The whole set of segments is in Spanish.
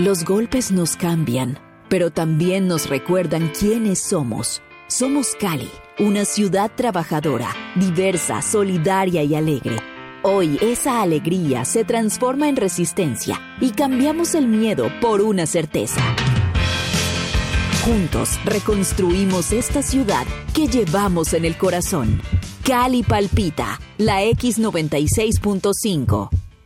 Los golpes nos cambian, pero también nos recuerdan quiénes somos. Somos Cali, una ciudad trabajadora, diversa, solidaria y alegre. Hoy esa alegría se transforma en resistencia y cambiamos el miedo por una certeza. Juntos reconstruimos esta ciudad que llevamos en el corazón. Cali palpita, la X96.5.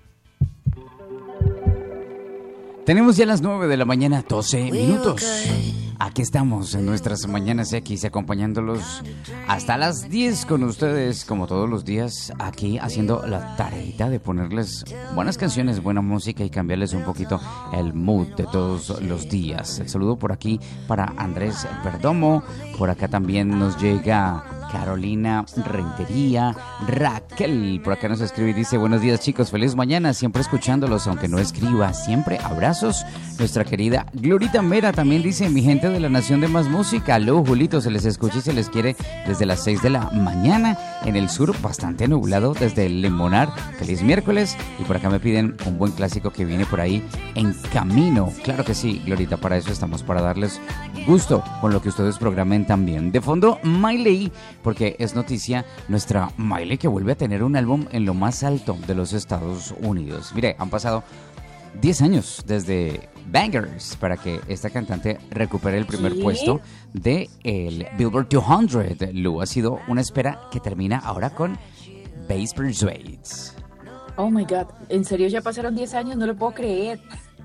Tenemos ya las 9 de la mañana, 12 minutos. Aquí estamos en nuestras Mañanas X, acompañándolos hasta las 10 con ustedes, como todos los días, aquí haciendo la tareita de ponerles buenas canciones, buena música y cambiarles un poquito el mood de todos los días. El saludo por aquí para Andrés Perdomo, por acá también nos llega Carolina Rentería, Raquel, por acá nos escribe y dice: buenos días chicos, feliz mañana, siempre escuchándolos, aunque no escriba, siempre abrazos. Nuestra querida Glorita Mera también dice: mi gente de la Nación de Más Música, aló Julito, se les escucha y se les quiere desde las 6 de la mañana, en el sur bastante nublado desde el Limonar, feliz miércoles, y por acá me piden un buen clásico que viene por ahí en camino. Claro que sí, Glorita, para eso estamos, para darles gusto con lo que ustedes programen también. De fondo, Miley, porque es noticia nuestra Miley, que vuelve a tener un álbum en lo más alto de los Estados Unidos. Mire, han pasado 10 años desde Bangers para que esta cantante recupere el primer puesto de el Billboard 200. Lu, ha sido una espera que termina ahora con Bass Persuades. Oh my God, ¿en serio ya pasaron 10 años? No lo puedo creer.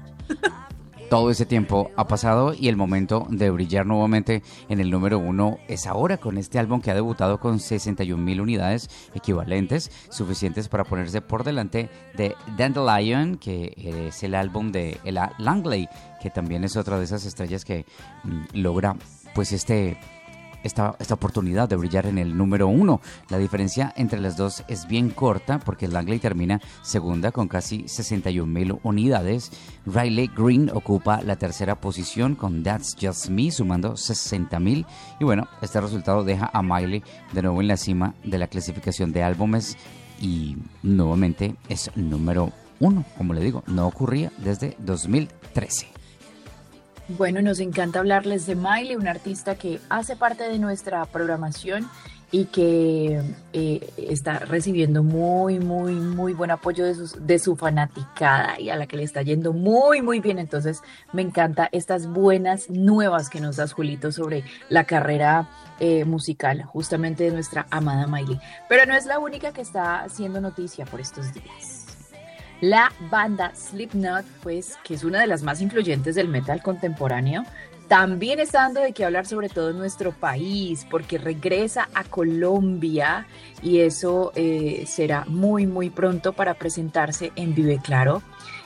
Todo ese tiempo ha pasado y el momento de brillar nuevamente en el número 1 es ahora, con este álbum que ha debutado con 61,000 unidades equivalentes, suficientes para ponerse por delante de Dandelion, que es el álbum de Ella Langley, que también es otra de esas estrellas que logra pues esta oportunidad de brillar en el número 1. La diferencia entre las dos es bien corta, porque Langley termina segunda con casi 61,000 unidades. Riley Green ocupa la tercera posición con That's Just Me, sumando 60,000. Y bueno, este resultado deja a Miley de nuevo en la cima de la clasificación de álbumes y nuevamente es número 1. Como le digo, no ocurría desde 2013. Bueno, nos encanta hablarles de Miley, una artista que hace parte de nuestra programación y que está recibiendo muy buen apoyo de su fanaticada y a la que le está yendo muy bien. Entonces me encanta estas buenas nuevas que nos das, Julito, sobre la carrera musical justamente de nuestra amada Miley. Pero no es la única que está haciendo noticia por estos días. La banda Slipknot, pues, que es una de las más influyentes del metal contemporáneo, también está dando de qué hablar, sobre todo en nuestro país, porque regresa a Colombia y eso será muy pronto para presentarse en Vive Claro,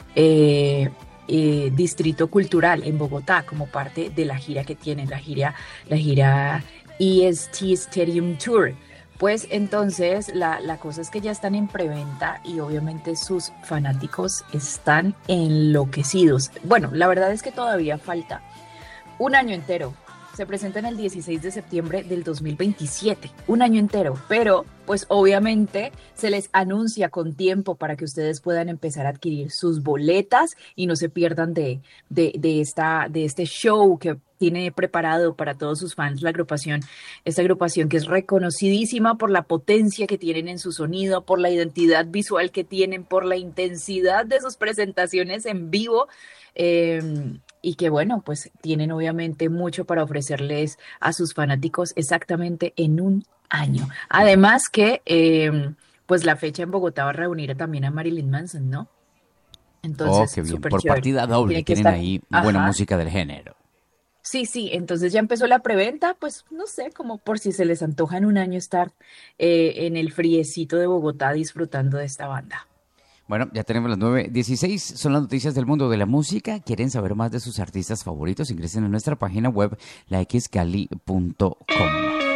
Distrito Cultural en Bogotá, como parte de la gira que tienen, la gira EST Stadium Tour. Pues entonces la cosa es que ya están en preventa y obviamente sus fanáticos están enloquecidos. Bueno, la verdad es que todavía falta un año entero. Se presentan el 16 de septiembre del 2027, un año entero, pero pues obviamente se les anuncia con tiempo para que ustedes puedan empezar a adquirir sus boletas y no se pierdan de este show que tiene preparado para todos sus fans esta agrupación que es reconocidísima por la potencia que tienen en su sonido, por la identidad visual que tienen, por la intensidad de sus presentaciones en vivo. Y que bueno, pues tienen obviamente mucho para ofrecerles a sus fanáticos exactamente en un año. Además que pues la fecha en Bogotá va a reunir también a Marilyn Manson, ¿no? Entonces, qué bien, por chévere. partida doble tienen ahí buena música del género. Sí, entonces ya empezó la preventa, pues no sé, como por si se les antoja en un año estar en el friecito de Bogotá disfrutando de esta banda. Bueno, ya tenemos las 9:16, son las noticias del mundo de la música. ¿Quieren saber más de sus artistas favoritos? Ingresen a nuestra página web, laxcali.com.